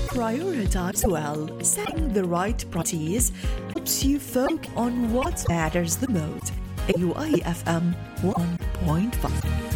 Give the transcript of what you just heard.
prioritize well. Setting the right priorities helps you focus on what matters the most. AUI FM 1.5